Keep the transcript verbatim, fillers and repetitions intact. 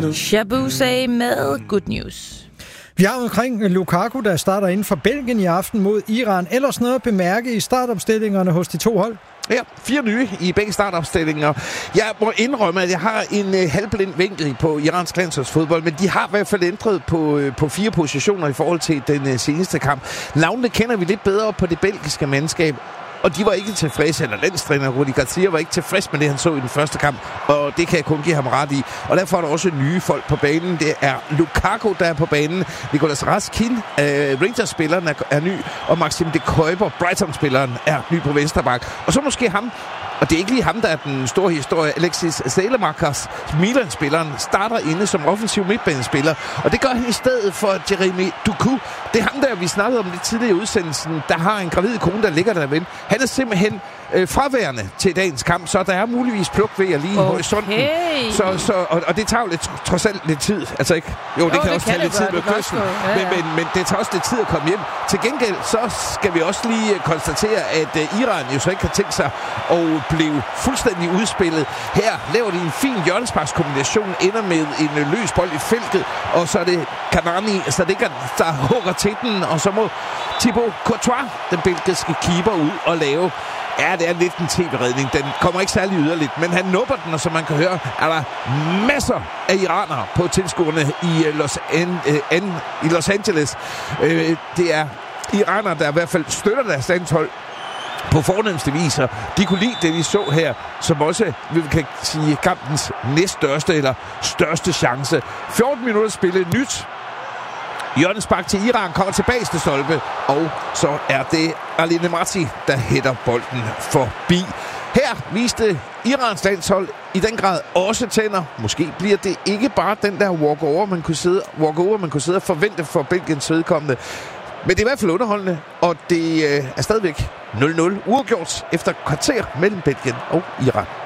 Shabu sagde med Good News. Vi har omkring Lukaku, der starter inden for Belgien i aften mod Iran. Ellers noget at bemærke i startopstillingerne hos de to hold? Ja, fire nye i begge startopstillinger. Jeg må indrømme, at jeg har en uh, halvblind vinkel på iransk landsholdsfodbold, men de har i hvert fald ændret på, uh, på fire positioner i forhold til den uh, seneste kamp. Navnene kender vi lidt bedre på det belgiske mandskab, og de var ikke tilfredse, eller landstræner Rudi Garcia var ikke tilfreds med det, han så i den første kamp, og det kan jeg kun give ham ret i. Og derfor er der også nye folk på banen. Det er Lukaku, der er på banen. Nicolas Raskin, øh, Rangers-spilleren, er, er ny, og Maxim de Kuiper, Brighton-spilleren, er ny på venstreback. Og så måske ham, og det er ikke lige ham, der er den store historie, Alexis Saelemaekers, Milan-spilleren, starter inde som offensiv midtbanespiller, og det gør han i stedet for Jeremy Doku. Det er ham, der vi snakkede om lidt tidligere i udsendelsen, der har en gravid kone, der ligger der ven. Han er simpelthen øh, fraværende til dagens kamp, så der er muligvis plukvejer lige okay. i horisonten. Så, så, og, og det tager jo lidt, trods alt lidt tid. Altså ikke? Jo, det jo, kan det også kan tage lidt tid med kysten, ja, ja. men, men, men det tager også lidt tid at komme hjem. Til gengæld, så skal vi også lige konstatere, at uh, Iran jo så ikke har tænkt sig at blive fuldstændig udspillet. Her laver de en fin hjørnesparkskombination, ender med en uh, løs bold i feltet, og så er det Kanani, så det der hugger til den, og så må Thibaut Courtois, den belgiske keeper, ud og lave. Ja, det er lidt en tv-redning. Den kommer ikke særlig yderligt, men han nupper den, og som man kan høre, er der masser af iranere på tilskuerne i Los, An- An- i Los Angeles. Øh, det er iranere, der i hvert fald støtter deres landshold på fornemmeste viser. De kunne lide det, de så her, som også, vi kan sige, kampens næststørste eller største chance. fjorten minutter spillet nyt. Hjørnespark til Iran kommer tilbage til stolpe, og så er det Ali Nemati, der hætter bolden forbi. Her viste Irans landshold i den grad også tænder. Måske bliver det ikke bare den der walk-over, man kunne sidde, walk-over, man kunne sidde og forvente for Belgiens vedkommende. Men det er i hvert fald underholdende, og det øh, er stadigvæk nul nul uafgjort efter kvarter mellem Belgien og Iran.